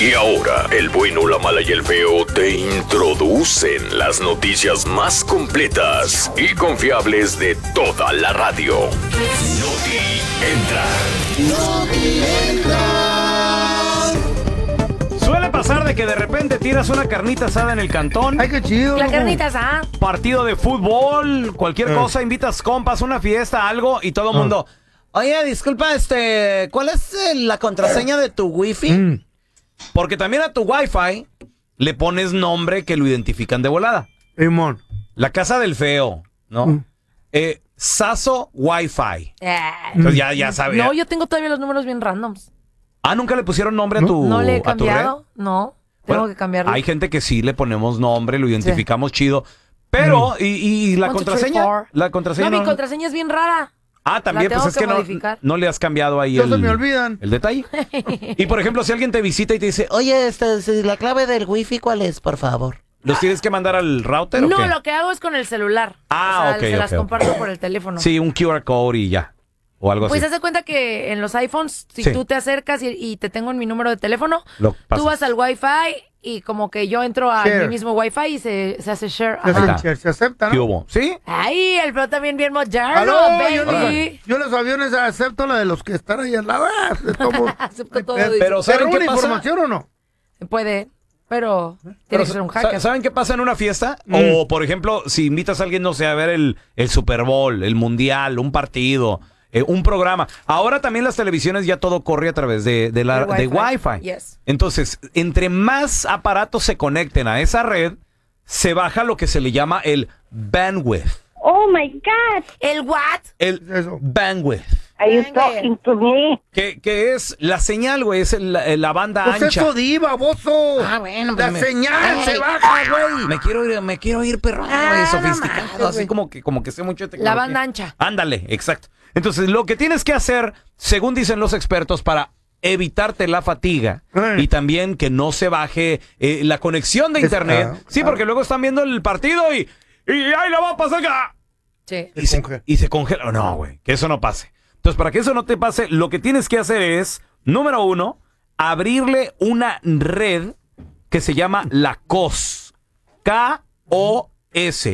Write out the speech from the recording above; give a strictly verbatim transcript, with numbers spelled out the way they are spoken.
Y ahora, el bueno, la mala y el feo te introducen las noticias más completas y confiables de toda la radio. Noti Entra. Noti Entra. Suele pasar de que de repente tiras una carnita asada en el cantón. Ay, qué chido. La carnita asada. Partido de fútbol, cualquier Eh. cosa, invitas compas, una fiesta, algo, y todo el mundo. Oye, disculpa, este, ¿cuál es eh, la contraseña de tu wifi? Mm. Porque también a tu wifi le pones nombre que lo identifican de volada. Simón. La casa del feo, ¿no? Mm. Eh, Saso Wi-Fi. Eh, Entonces ya, ya sabes. No, yo tengo todavía los números bien randoms. Ah, ¿nunca le pusieron nombre a tu No le he a tu red? cambiado. No, tengo Bueno, que cambiarlo. Hay gente que sí le ponemos nombre, lo identificamos chido. Pero, Mm. y, y la One, two, three, contraseña? four. La contraseña No, mi no- contraseña es bien rara. Ah, también, La pues tengo es que, que no, modificar. no le has cambiado ahí No el, se me olvidan. el detalle. Y por ejemplo, si alguien te visita y te dice, oye, esta, la clave del wifi, ¿cuál es, por favor? ¿Los tienes que mandar al router o No, qué? lo que hago es con el celular. Ah, O sea, ok, se ok, las ok. comparto por el teléfono. Sí, un Q R code y ya. O algo Pues así. haz de cuenta que en los iPhones, si Sí. tú te acercas y, y te tengo en mi número de teléfono, Lo pasas. tú vas al Wi-Fi y como que yo entro a Share. mi mismo Wi-Fi y se, se hace share. Se, Ajá. se- se acepta, ¿Qué ¿no? hubo? ¿Sí? Ay, el Feo también bien moderno, Aló, yo, baby. los, yo los aviones acepto la de los que están ahí al lado. Ah, de todo. Acepto todo, Pero, dice. Pero ¿saben ¿pero qué una pasa? información o no? Puede, pero Pero, tiene que ser un sa- hacker. ¿Saben qué pasa en una fiesta? Mm. O, por ejemplo, si invitas a alguien, no sé, a ver el, el Super Bowl, el Mundial, un partido, eh, un programa. Ahora también las televisiones ya todo corre a través de, de la, De de Wi-Fi. Wi-Fi. Yes. Entonces, entre más aparatos se conecten a esa red, se baja lo que se le llama el bandwidth. Oh my God. ¿El what? El Eso. bandwidth. Are you Venga. talking to me? Que, que es la señal, güey, es el- la, la banda Pues ancha. eso diva, bozo. Ah, bueno, pues La me- señal Ay, se baja, güey. Me quiero ir, me quiero ir perrón, Ah, güey, no sofisticado, manches, así güey. como que, como que sé mucho de La tecnología. banda ancha. Ándale, exacto. Entonces, lo que tienes que hacer, según dicen los expertos, para evitarte la fatiga Eh. y también que no se baje eh, la conexión de Es- internet. ah, sí, ah. porque luego están viendo el partido y, y ahí la va a pasar acá. Sí. Y se, congela. y se congela. No, güey, que eso no pase. Entonces, para que eso no te pase, lo que tienes que hacer es, número uno, abrirle una red que se llama la C O S. K O S.